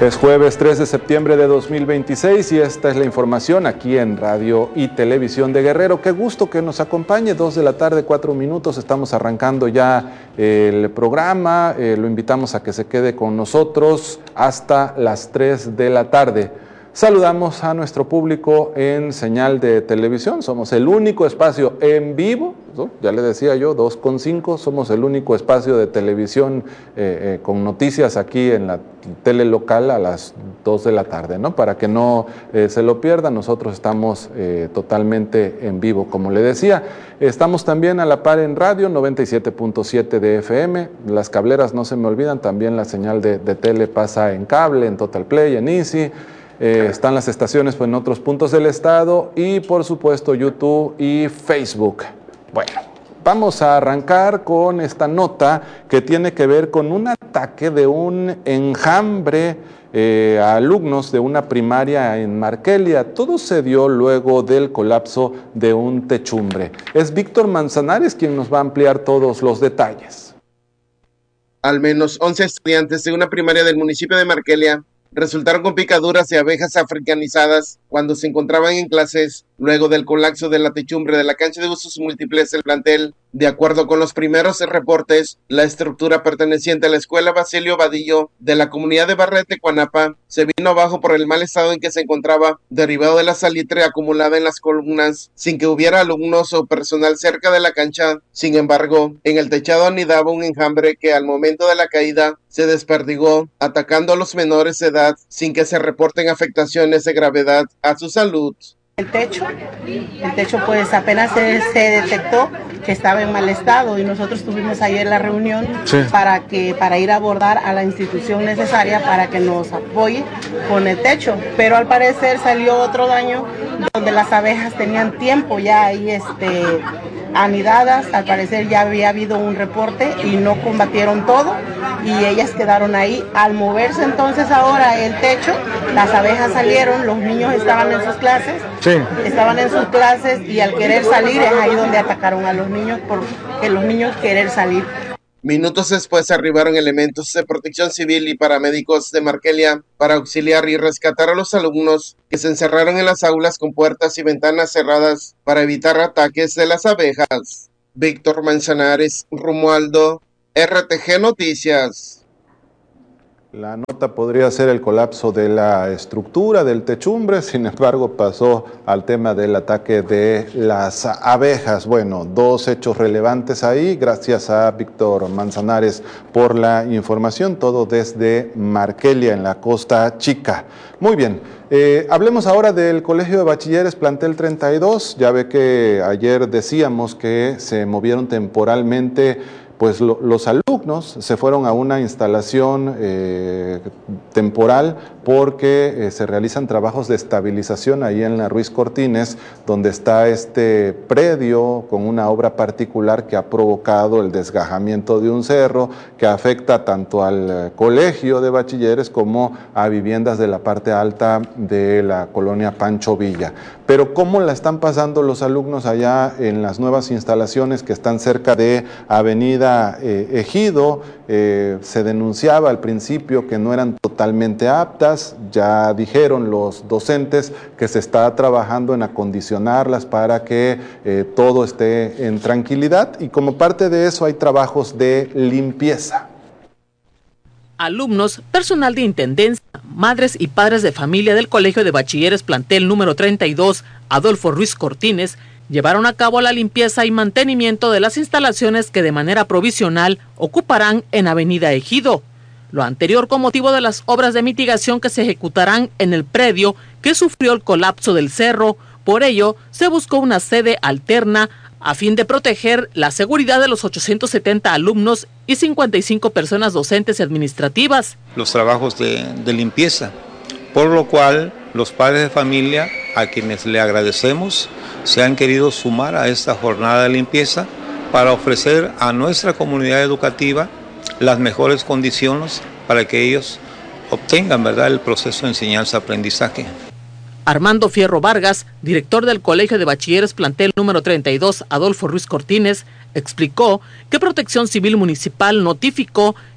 Es jueves 3 de septiembre de 2026 y esta es la información aquí en Radio y Televisión de Guerrero. Qué gusto que nos acompañe, 2 de la tarde, 4 minutos, estamos arrancando ya el programa, lo invitamos a que se quede con nosotros hasta las 3 de la tarde. Saludamos a nuestro público en señal de televisión, somos el único espacio en vivo, ¿no? Ya le decía yo, 2.5, somos el único espacio de televisión con noticias aquí en la tele local a las 2 de la tarde, ¿no? Para que no se lo pierdan, nosotros estamos totalmente en vivo, como le decía. Estamos también a la par en radio, 97.7 de FM, las cableras no se me olvidan, también la señal de tele pasa en cable, en Total Play, en Easy. Están las estaciones pues, en otros puntos del estado y por supuesto YouTube y Facebook. Bueno, vamos a arrancar con esta nota que tiene que ver con un ataque de un enjambre a alumnos de una primaria en Markelia. Todo se dio luego del colapso de un techumbre. Es Víctor Manzanares quien nos va a ampliar todos los detalles. Al menos 11 estudiantes de una primaria del municipio de Markelia resultaron con picaduras de abejas africanizadas cuando se encontraban en clases luego del colapso de la techumbre de la cancha de usos múltiples del plantel. De acuerdo con los primeros reportes, la estructura perteneciente a la escuela Basilio Vadillo de la comunidad de Barrete, Cuanapa, se vino abajo por el mal estado en que se encontraba, derivado de la salitre acumulada en las columnas, sin que hubiera alumnos o personal cerca de la cancha. Sin embargo, en el techado anidaba un enjambre que al momento de la caída se desperdigó, atacando a los menores de edad sin que se reporten afectaciones de gravedad a su salud. El techo pues apenas se detectó que estaba en mal estado y nosotros tuvimos ayer la reunión para ir a abordar a la institución necesaria para que nos apoye con el techo, pero al parecer salió otro daño donde las abejas tenían tiempo ya ahí anidadas. Al parecer ya había habido un reporte y no combatieron todo y ellas quedaron ahí. Al moverse entonces ahora el techo, las abejas salieron, los niños estaban en sus clases, y al querer salir es ahí donde atacaron a los niños, porque los niños querer salir. Minutos después arribaron elementos de protección civil y paramédicos de Markelia para auxiliar y rescatar a los alumnos que se encerraron en las aulas con puertas y ventanas cerradas para evitar ataques de las abejas. Víctor Manzanares, Romualdo, RTG Noticias. La nota podría ser el colapso de la estructura del techumbre, sin embargo pasó al tema del ataque de las abejas. Bueno, 2 hechos relevantes ahí, gracias a Víctor Manzanares por la información, todo desde Markelia en la Costa Chica. Muy bien, hablemos ahora del Colegio de Bachilleres Plantel 32, ya ve que ayer decíamos que se movieron temporalmente. Pues los alumnos se fueron a una instalación temporal porque se realizan trabajos de estabilización ahí en la Ruiz Cortines, donde está este predio con una obra particular que ha provocado el desgajamiento de un cerro que afecta tanto al colegio de bachilleres como a viviendas de la parte alta de la colonia Pancho Villa. Pero ¿cómo la están pasando los alumnos allá en las nuevas instalaciones que están cerca de Avenida Ejido? Se denunciaba al principio que no eran totalmente aptas, ya dijeron los docentes que se está trabajando en acondicionarlas para que todo esté en tranquilidad y como parte de eso hay trabajos de limpieza. Alumnos, personal de intendencia, madres y padres de familia del Colegio de Bachilleres Plantel número 32, Adolfo Ruiz Cortines, llevaron a cabo la limpieza y mantenimiento de las instalaciones que de manera provisional ocuparán en Avenida Ejido. Lo anterior con motivo de las obras de mitigación que se ejecutarán en el predio que sufrió el colapso del cerro. Por ello, se buscó una sede alterna a fin de proteger la seguridad de los 870 alumnos y 55 personas docentes y administrativas. Los trabajos de limpieza, por lo cual los padres de familia, a quienes le agradecemos, se han querido sumar a esta jornada de limpieza para ofrecer a nuestra comunidad educativa las mejores condiciones para que ellos obtengan, ¿verdad?, el proceso de enseñanza-aprendizaje. Armando Fierro Vargas, director del Colegio de Bachilleres Plantel número 32, Adolfo Ruiz Cortines, explicó que Protección Civil Municipal notificó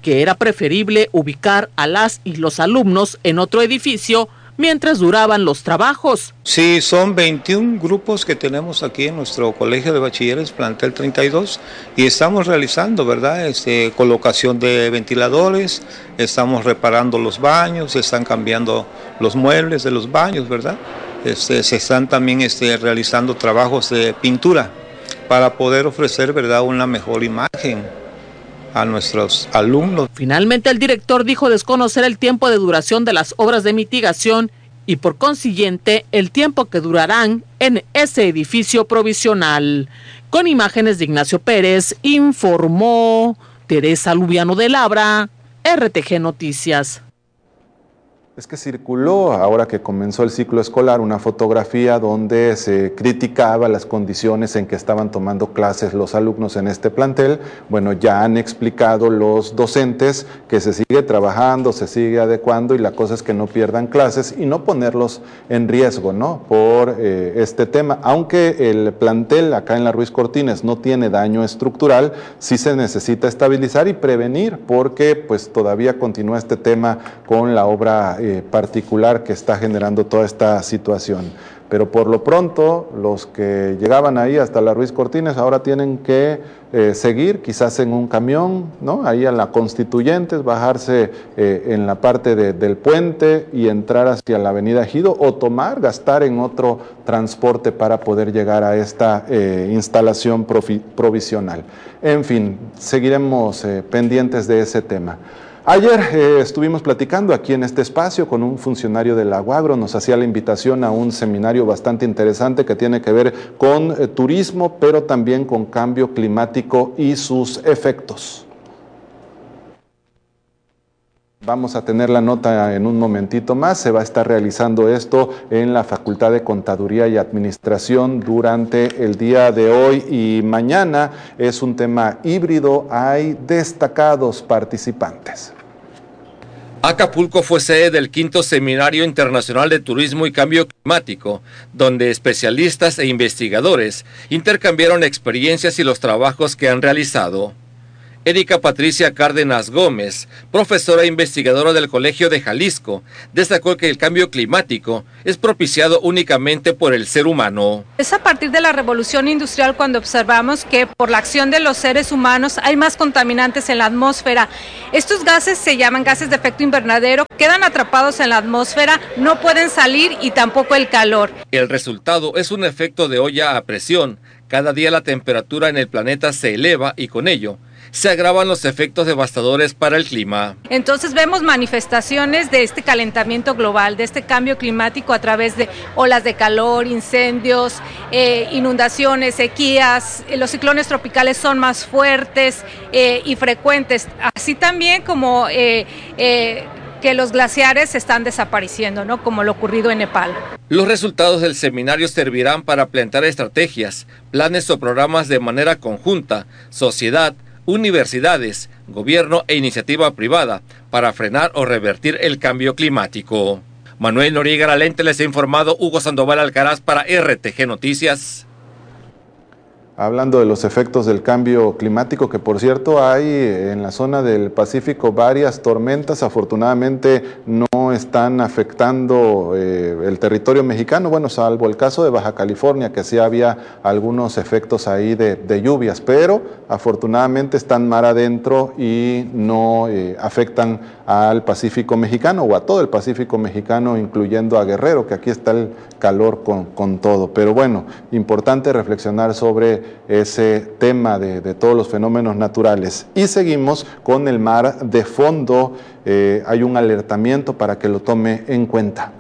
que era preferible ubicar a las y los alumnos en otro edificio mientras duraban los trabajos. Sí, son 21 grupos que tenemos aquí en nuestro colegio de bachilleres, plantel 32, y estamos realizando, ¿verdad? Colocación de ventiladores, estamos reparando los baños, se están cambiando los muebles de los baños, ¿verdad? Se están también realizando trabajos de pintura para poder ofrecer, ¿verdad?, una mejor imagen a nuestros alumnos. Finalmente, el director dijo desconocer el tiempo de duración de las obras de mitigación y por consiguiente el tiempo que durarán en ese edificio provisional. Con imágenes de Ignacio Pérez, informó Teresa Lubiano de Labra, RTG Noticias. Es que circuló, ahora que comenzó el ciclo escolar, una fotografía donde se criticaba las condiciones en que estaban tomando clases los alumnos en este plantel. Bueno, ya han explicado los docentes que se sigue trabajando, se sigue adecuando y la cosa es que no pierdan clases y no ponerlos en riesgo, ¿no?, por este tema. Aunque el plantel acá en la Ruiz Cortines no tiene daño estructural, sí se necesita estabilizar y prevenir porque pues todavía continúa este tema con la obra particular que está generando toda esta situación. Pero por lo pronto, los que llegaban ahí hasta la Ruiz Cortines ahora tienen que seguir quizás en un camión, ¿no?, ahí a la Constituyentes, bajarse en la parte del puente y entrar hacia la avenida Ejido o gastar en otro transporte para poder llegar a esta instalación provisional. En fin, seguiremos pendientes de ese tema. Ayer estuvimos platicando aquí en este espacio con un funcionario de la UAGRO, nos hacía la invitación a un seminario bastante interesante que tiene que ver con turismo, pero también con cambio climático y sus efectos. Vamos a tener la nota en un momentito más, se va a estar realizando esto en la Facultad de Contaduría y Administración durante el día de hoy y mañana. Es un tema híbrido, hay destacados participantes. Acapulco fue sede del 5º Seminario Internacional de Turismo y Cambio Climático, donde especialistas e investigadores intercambiaron experiencias y los trabajos que han realizado. Erika Patricia Cárdenas Gómez, profesora e investigadora del Colegio de Jalisco, destacó que el cambio climático es propiciado únicamente por el ser humano. Es a partir de la revolución industrial cuando observamos que por la acción de los seres humanos hay más contaminantes en la atmósfera. Estos gases se llaman gases de efecto invernadero, quedan atrapados en la atmósfera, no pueden salir y tampoco el calor. El resultado es un efecto de olla a presión. Cada día la temperatura en el planeta se eleva y con ello se agravan los efectos devastadores para el clima. Entonces vemos manifestaciones de este calentamiento global, de este cambio climático a través de olas de calor, incendios, inundaciones, sequías. Los ciclones tropicales son más fuertes y frecuentes, así también como que los glaciares están desapareciendo, ¿no?, como lo ocurrido en Nepal. Los resultados del seminario servirán para plantear estrategias, planes o programas de manera conjunta, sociedad, universidades, gobierno e iniciativa privada para frenar o revertir el cambio climático. Manuel Noriega Galente les ha informado, Hugo Sandoval Alcaraz para RTG Noticias. Hablando de los efectos del cambio climático, que por cierto hay en la zona del Pacífico varias tormentas, afortunadamente no están afectando el territorio mexicano, bueno, salvo el caso de Baja California, que sí había algunos efectos ahí de lluvias, pero afortunadamente están mar adentro y no afectan al Pacífico mexicano o a todo el Pacífico mexicano, incluyendo a Guerrero, que aquí está el calor con todo. Pero bueno, importante reflexionar sobre ese tema de todos los fenómenos naturales. Y seguimos con el mar de fondo. Hay un alertamiento para que lo tome en cuenta.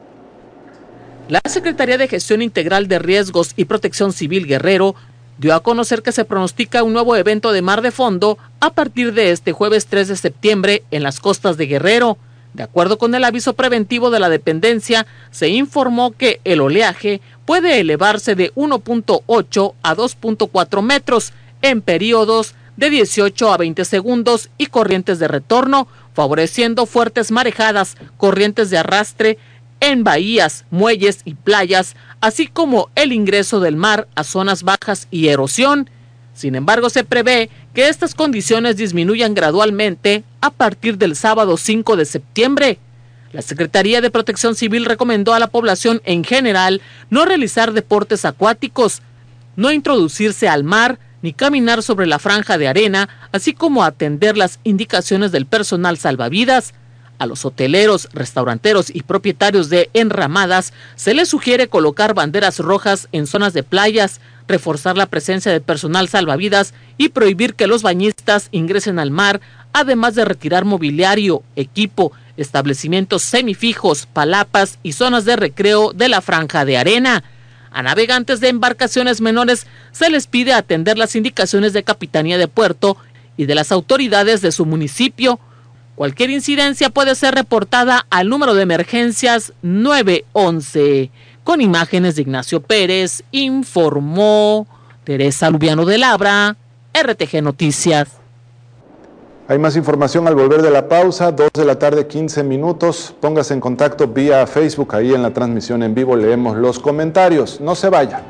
La Secretaría de Gestión Integral de Riesgos y Protección Civil Guerrero dio a conocer que se pronostica un nuevo evento de mar de fondo a partir de este jueves 3 de septiembre en las costas de Guerrero. De acuerdo con el aviso preventivo de la dependencia, se informó que el oleaje puede elevarse de 1.8 a 2.4 metros en periodos de 18 a 20 segundos y corrientes de retorno, favoreciendo fuertes marejadas, corrientes de arrastre en bahías, muelles y playas, así como el ingreso del mar a zonas bajas y erosión. Sin embargo, se prevé que estas condiciones disminuyan gradualmente a partir del sábado 5 de septiembre. La Secretaría de Protección Civil recomendó a la población en general no realizar deportes acuáticos, no introducirse al mar ni caminar sobre la franja de arena, así como atender las indicaciones del personal salvavidas. A los hoteleros, restauranteros y propietarios de enramadas se les sugiere colocar banderas rojas en zonas de playas, reforzar la presencia de personal salvavidas y prohibir que los bañistas ingresen al mar, además de retirar mobiliario, equipo, establecimientos semifijos, palapas y zonas de recreo de la franja de arena. A navegantes de embarcaciones menores se les pide atender las indicaciones de Capitanía de Puerto y de las autoridades de su municipio. Cualquier incidencia puede ser reportada al número de emergencias 911. Con imágenes de Ignacio Pérez, informó Teresa Lubiano de Labra, RTG Noticias. Hay más información al volver de la pausa, 2 de la tarde, 15 minutos. Póngase en contacto vía Facebook, ahí en la transmisión en vivo leemos los comentarios. No se vaya.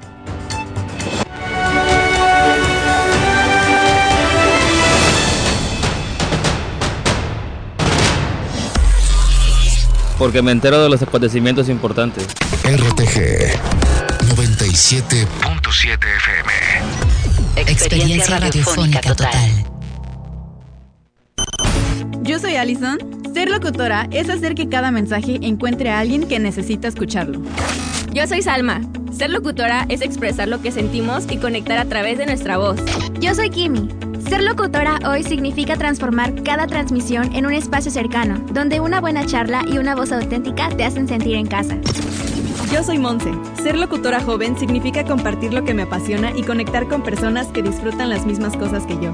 Porque me entero de los acontecimientos importantes. RTG 97.7 FM. Experiencia radiofónica total. Yo soy Alison. Ser locutora es hacer que cada mensaje encuentre a alguien que necesita escucharlo. Yo soy Salma. Ser locutora es expresar lo que sentimos y conectar a través de nuestra voz. Yo soy Kimi. Ser locutora hoy significa transformar cada transmisión en un espacio cercano, donde una buena charla y una voz auténtica te hacen sentir en casa. Yo soy Monse. Ser locutora joven significa compartir lo que me apasiona y conectar con personas que disfrutan las mismas cosas que yo.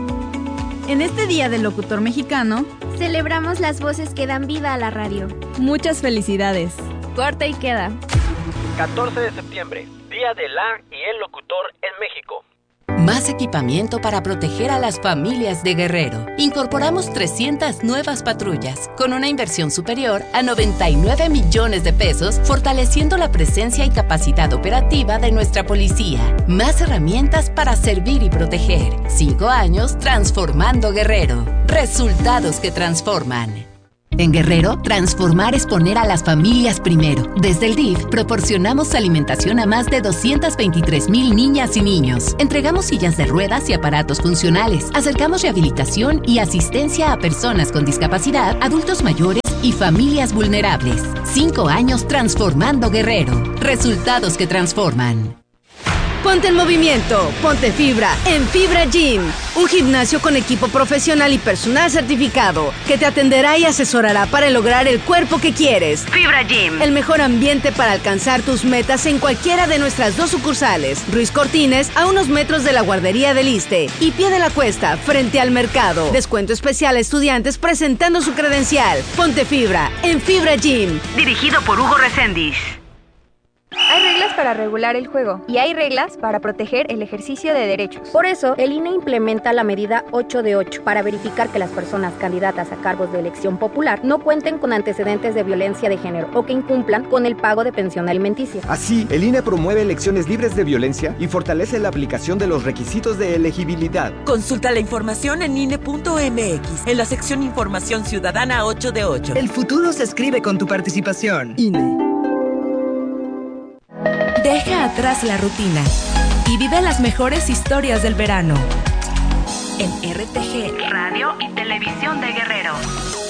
En este Día del Locutor Mexicano, celebramos las voces que dan vida a la radio. Muchas felicidades. Corta y queda. 14 de septiembre, Día de la y el Locutor en México. Más equipamiento para proteger a las familias de Guerrero. Incorporamos 300 nuevas patrullas con una inversión superior a 99 millones de pesos, fortaleciendo la presencia y capacidad operativa de nuestra policía. Más herramientas para servir y proteger. 5 años transformando Guerrero. Resultados que transforman. En Guerrero, transformar es poner a las familias primero. Desde el DIF, proporcionamos alimentación a más de 223,000 niñas y niños. Entregamos sillas de ruedas y aparatos funcionales. Acercamos rehabilitación y asistencia a personas con discapacidad, adultos mayores y familias vulnerables. 5 años transformando Guerrero. Resultados que transforman. Ponte en movimiento, ponte fibra en Fibra Gym, un gimnasio con equipo profesional y personal certificado que te atenderá y asesorará para lograr el cuerpo que quieres. Fibra Gym, el mejor ambiente para alcanzar tus metas en cualquiera de nuestras 2 sucursales, Ruiz Cortines a unos metros de la guardería del Iste y Pie de la Cuesta frente al mercado. Descuento especial a estudiantes presentando su credencial. Ponte fibra en Fibra Gym, dirigido por Hugo Reséndiz. Hay reglas para regular el juego y hay reglas para proteger el ejercicio de derechos. Por eso, el INE implementa la medida 8 de 8 para verificar que las personas candidatas a cargos de elección popular no cuenten con antecedentes de violencia de género o que incumplan con el pago de pensión alimenticia. Así, el INE promueve elecciones libres de violencia y fortalece la aplicación de los requisitos de elegibilidad. Consulta la información en INE.mx, en la sección Información Ciudadana 8 de 8. El futuro se escribe con tu participación. INE. Deja atrás la rutina y vive las mejores historias del verano. En RTG, Radio y Televisión de Guerrero.